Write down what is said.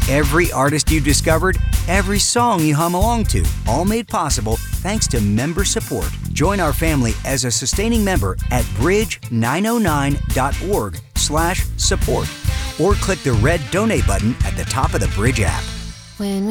Every artist you've discovered, every song you hum along to, all made possible thanks to member support. Join our family as a sustaining member at bridge909.org/support or click the red donate button at the top of the Bridge app. When